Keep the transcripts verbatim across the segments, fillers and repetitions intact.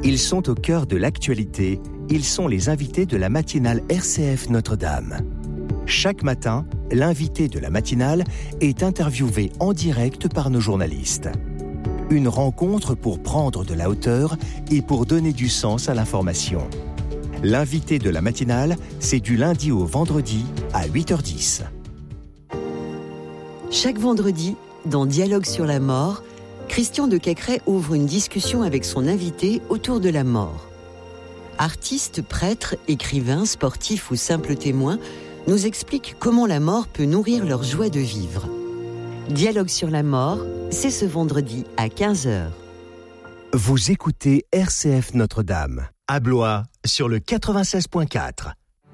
Ils sont au cœur de l'actualité. Ils sont les invités de la matinale R C F Notre-Dame. Chaque matin, l'invité de la matinale est interviewé en direct par nos journalistes. Une rencontre pour prendre de la hauteur et pour donner du sens à l'information. L'invité de la matinale, c'est du lundi au vendredi à huit heures dix. Chaque vendredi, dans Dialogue sur la mort, Christian de Cacrès ouvre une discussion avec son invité autour de la mort. Artistes, prêtres, écrivains, sportifs ou simples témoins nous expliquent comment la mort peut nourrir leur joie de vivre. Dialogue sur la mort, c'est ce vendredi à quinze heures. Vous écoutez R C F Notre-Dame, à Blois, sur le quatre-vingt-seize virgule quatre.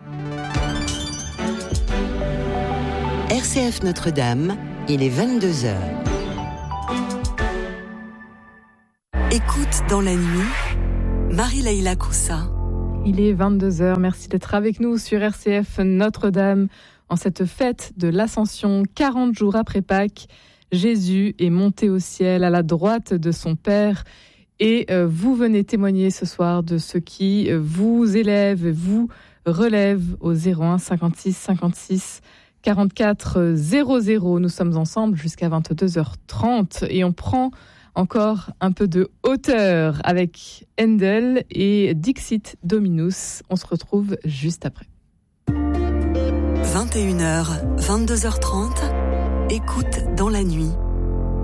R C F Notre-Dame, il est vingt-deux heures. Écoute dans la nuit, Marie-Leïla Coussa. Il est vingt-deux heures, merci d'être avec nous sur R C F Notre-Dame en cette fête de l'Ascension, quarante jours après Pâques. Jésus est monté au ciel à la droite de son Père et euh, vous venez témoigner ce soir de ce qui vous élève, vous relève au zéro un cinquante-six cinquante-six quarante-quatre zéro zéro. Nous sommes ensemble jusqu'à vingt-deux heures trente et on prend encore un peu de hauteur avec Handel et Dixit Dominus. On se retrouve juste après. vingt et une heures, vingt-deux heures trente, écoute dans la nuit.